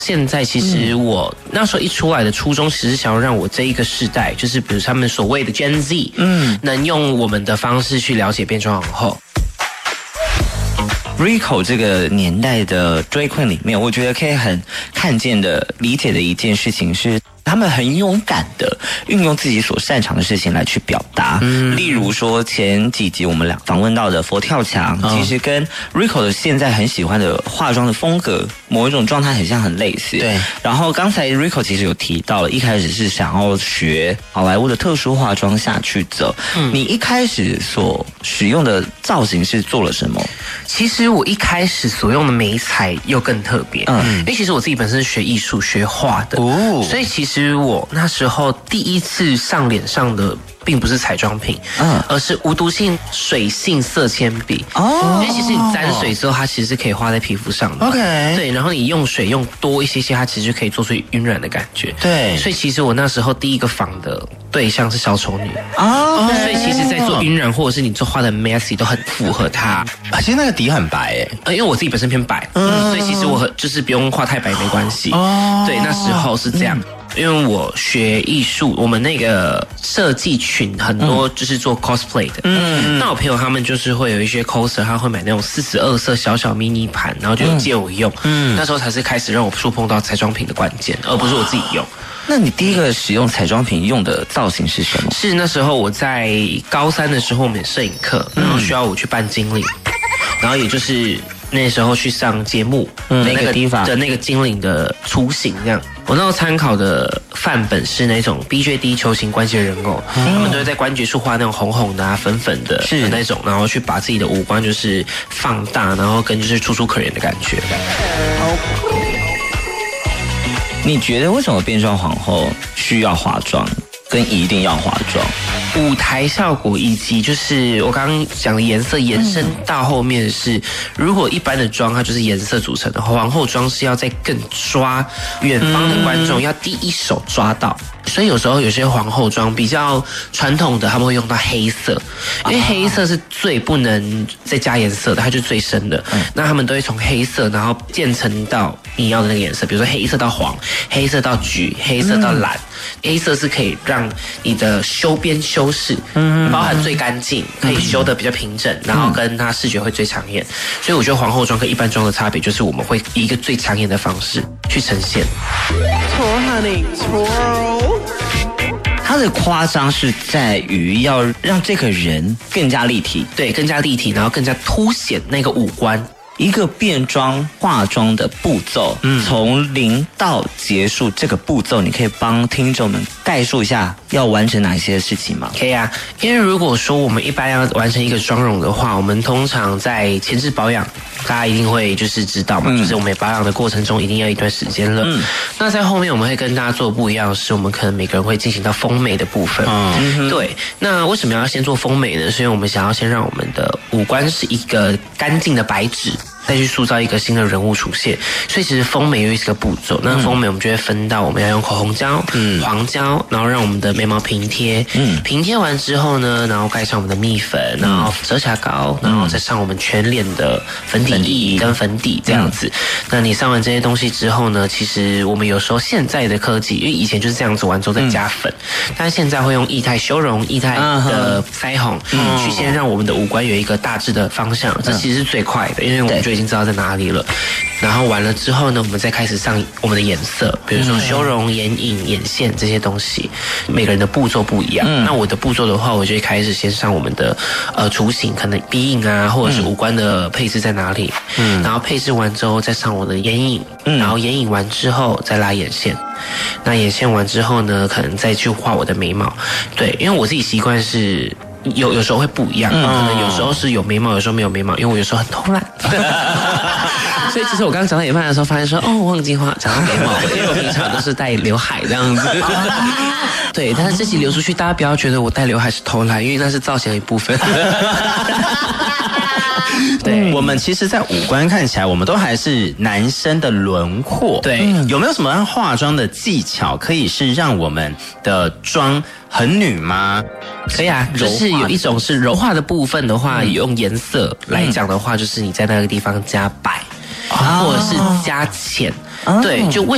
现在其实我那时候一出来的初衷，其实想要让我这一个世代，就是比如他们所谓的 Gen Z， 能用我们的方式去了解变装皇后。 Rico 这个年代的 Drag Queen 里面，我觉得可以很看见的、理解的一件事情是，他们很勇敢的运用自己所擅长的事情来去表达。例如说前几集我们俩访问到的佛跳墙，其实跟 Rico 的现在很喜欢的化妆的风格，某一种状态很像，很类似。 对。 然后刚才 Rico 其实有提到了，一开始是想要学好莱坞的特殊化妆下去走。你一开始所使用的造型是做了什么？ 其实我一开始所用的媒材又更特别，因为其实我自己本身是学艺术、学画的，所以其实我那时候第一次上脸上的并不是彩妆品，而是无毒性水性色铅笔。因为其实你沾水之后，它其实是可以画在皮肤上的。 OK， 对，然后你用水用多一些，它其实就可以做出晕染的感觉。 对， 所以其实我那时候第一个仿的对象是小丑女。所以其实在做晕染或者是你做画的 messy 都很符合它。 其实那个底很白因为我自己本身偏白，所以其实我就是不用画太白没关系。对，那时候是这样。因为我学艺术，我们那个设计群很多就是做 cosplay 的。那我朋友他们就是会有一些 coser， 他会买那种42色小小迷你盘，然后就借我用。那时候才是开始让我触碰到彩妆品的关键，而不是我自己用。 那你第一个使用彩妆品用的造型是什么？ 是那时候我在高3的时候，我们有摄影课，然后需要我去扮精灵，然后也就是那时候去上节目，那个地方的那个精灵的雏形这样。我那时候参考的范本是那种 BJD 球形关节人偶，他们都会在关节处画那种红红的啊、粉粉的那种，然后去把自己的五官就是放大，然后跟就是楚楚可怜的感觉。 你觉得为什么变装皇后需要化妆，跟一定要化妆？ 舞台效果以及就是我刚刚讲的颜色延伸到后面是，如果一般的妆它就是颜色组成的，皇后妆是要再更抓远方的观众，要第一手抓到。所以有时候有些皇后妆比较传统的，他们会用到黑色，因为黑色是最不能再加颜色的，它就是最深的。那他们都会从黑色，然后渐层到你要的那个颜色，比如说黑色到黄，黑色到橘，黑色到蓝。黑色是可以让你的修边修饰，包含最干净，可以修得比较平整，然后跟它视觉会最抢眼。所以我觉得皇后妆跟一般妆的差别，就是我们会以一个最抢眼的方式去呈现。 它的夸张是在于要让这个人更加立体， 对，更加立体，然后更加凸显那个五官。 一个变装化妆的步骤，从零到结束这个步骤，你可以帮听众们概述一下要完成哪些事情吗？ 可以啊，因为如果说我们一般要完成一个妆容的话，我们通常在前置保养，大家一定会就是知道嘛，就是我们保养的过程中一定要一段时间了。那在后面我们会跟大家做不一样的是，我们可能每个人会进行到丰美的部分。对，那为什么要先做丰美呢？是因为我们想要先让我们的五官是一个干净的白纸，再去塑造一个新的人物出现，所以其实丰美又是个步骤。那丰美我们就会分到我们要用口红胶、黄胶，然后让我们的眉毛平贴。平贴完之后呢，然后盖上我们的蜜粉，然后遮瑕膏，然后再上我们全脸的粉底液跟粉底这样子。那你上完这些东西之后呢，其实我们有时候现在的科技，因为以前就是这样子完之后再加粉，但是现在会用液态修容、液态的腮红，去先让我们的五官有一个大致的方向。这其实是最快的，因为我们就已经知道在哪里了。然后完了之后呢，我们再开始上我们的颜色，比如说修容、眼影、眼线这些东西。每个人的步骤不一样。那我的步骤的话，我就会开始先上我们的雏形，可能鼻影啊，或者是五官的配置在哪里。然后配置完之后再上我的眼影，然后眼影完之后再拉眼线。那眼线完之后呢，可能再去画我的眉毛。对，因为我自己习惯是有时候会不一样，可能有时候是有眉毛，有时候没有眉毛，因为我有时候很偷懒。所以其实我刚刚讲到一半的时候，发现说我忘记讲到眉毛了，因为我平常都是戴刘海这样子。对，但是这集流出去，大家不要觉得我戴刘海是偷懒，因为那是造型的一部分。 对，我们其实在五官看起来，我们都还是男生的轮廓。 对， 有没有什么样化妆的技巧，可以是让我们的妆很女吗？ 可以啊，就是有一种是柔化的部分的话，用颜色来讲的话，就是你在那个地方加白，或者是加浅。对，就为